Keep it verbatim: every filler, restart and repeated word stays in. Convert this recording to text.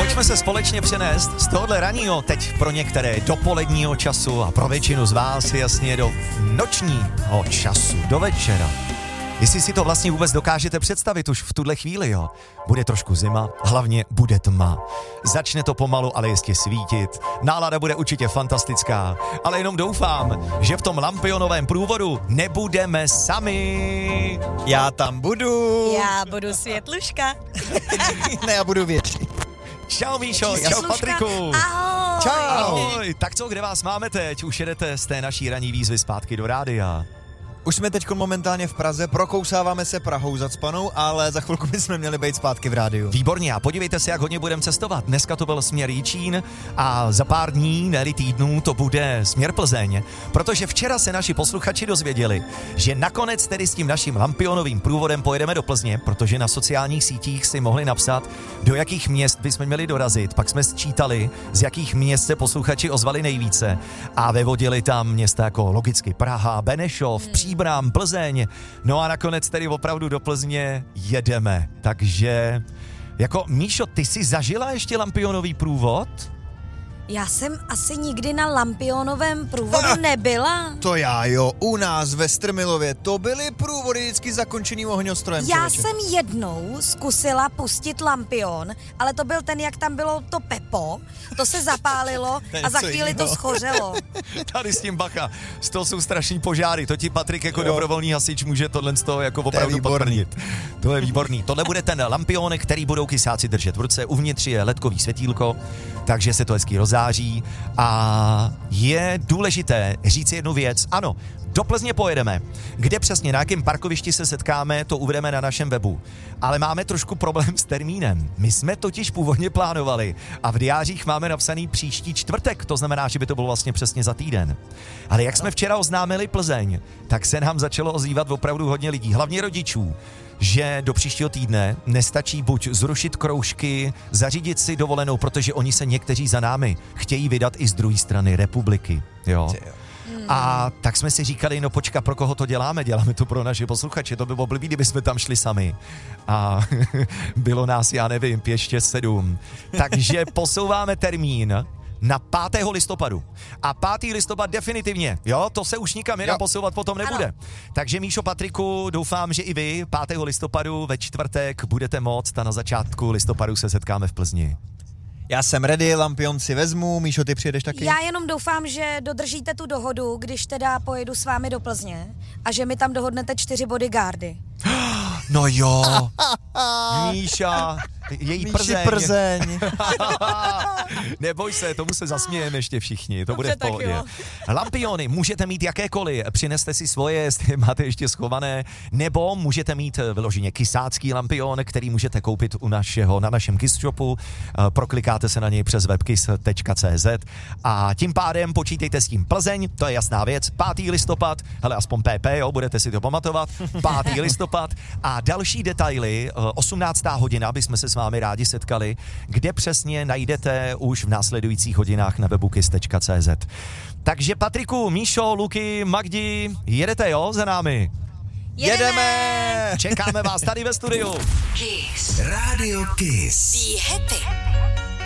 Pojďme se společně přenést z tohohle raního, teď pro některé dopoledního času a pro většinu z vás jasně do nočního času, do večera. Jestli si to vlastně vůbec dokážete představit už v tuhle chvíli, jo. Bude trošku zima, hlavně bude tma. Začne to pomalu, ale jistě svítit. Nálada bude určitě fantastická, ale jenom doufám, že v tom Lampionovém průvodu nebudeme sami. Já tam budu. Já budu Světluška. Ne, já budu větší. Čau Míšo, čau Patriku. Ahoj. Čau. Ahoj. Tak co, kde vás máme teď? Už jedete z té naší ranní výzvy zpátky do rádia. Už jsme teď momentálně v Praze, prokousáváme se Prahou zacpanou, ale za chvilku bychom měli být zpátky v rádiu. Výborně, a podívejte se, jak hodně budeme cestovat. Dneska to byl směr Jičín a za pár dní, ne týdnů, to bude směr Plzeň, protože včera se naši posluchači dozvěděli, že nakonec tedy s tím naším Lampionovým průvodem pojedeme do Plzně, protože na sociálních sítích si mohli napsat, do jakých měst bychom měli dorazit. Pak jsme sčítali, z jakých měst se posluchači ozvali nejvíce a vyvodili tam města jako logicky Praha, Benešov, hmm. Příbram, Plzeň. No a nakonec tedy opravdu do Plzně jedeme. Takže, jako Míšo, ty jsi zažila ještě Lampionový průvod? Já jsem asi nikdy na Lampionovém průvodu nebyla. To já jo, u nás ve Strmilově to byly průvody vždycky zakončený ohňostrojem. Já člověče. jsem jednou zkusila pustit Lampion, ale to byl ten, jak tam bylo to Pepo, to se zapálilo a za chvíli jinýho. to schořelo. Tady s tím bacha, z toho jsou strašný požáry, to ti Patrik jako Jo. dobrovolný hasič může tohle z toho jako opravdu výborný. potvrdit. To je výborný. Tohle bude ten Lampion, který budou kysáci držet v ruce, uvnitř je ledkový světýlko, takže se to hezky rozáří a je důležité říct jednu věc. Ano, do Plzně pojedeme. Kde přesně, na jakém parkovišti se setkáme, to uvedeme na našem webu. Ale máme trošku problém s termínem. My jsme totiž původně plánovali a v diářích máme napsaný příští čtvrtek, to znamená, že by to bylo vlastně přesně za týden. Ale jak jsme včera oznámili Plzeň, tak se nám začalo ozývat opravdu hodně lidí, hlavně rodičů, že do příštího týdne nestačí buď zrušit kroužky, zařídit si dovolenou, protože oni se někteří za námi chtějí vydat i z druhé strany republiky. Jo. A tak jsme si říkali, no počka, pro koho to děláme? Děláme to pro naše posluchače, to by bylo blbý, kdyby jsme tam šli sami. A bylo nás, já nevím, pět, šest, sedm. Takže posouváme termín na pátého listopadu. A pátý listopad definitivně, jo, to se už nikam jinam posouvat potom nebude. Ano. Takže Míšo, Patriku, doufám, že i vy pátého listopadu ve čtvrtek budete moct a na začátku listopadu se setkáme v Plzni. Já jsem ready, Lampion si vezmu, Míšo, ty přijedeš taky? Já jenom doufám, že dodržíte tu dohodu, když teda pojedu s vámi do Plzně a že mi tam dohodnete čtyři bodyguardy. No jo, Míša, její Míši Plzeň. Plzeň. Neboj se, tomu se zasmějeme ještě všichni, to Dobře, bude v tak pohodě. jo. Lampiony můžete mít jakékoliv, přineste si svoje, jestli máte ještě schované, nebo můžete mít vyloženě kysácký lampion, který můžete koupit u našeho, na našem Kiss shopu, proklikáte se na něj přes webkiss tečka cé zet a tím pádem počítejte s tím Plzeň, to je jasná věc, pátý listopad, hele aspoň P P, jo, budete si to pamatovat, pátý listopad a další detaily, osmnáctá hodina, aby jsme se s vámi rádi setkali, kde přesně najdete už v následujících hodinách na webu kiss tečka cé zet. Takže Patriku, Míšo, Luky, Magdi, jedete jo za námi? Jedeme! Čekáme vás tady ve studiu. Kiss. Radio Kiss. Be happy.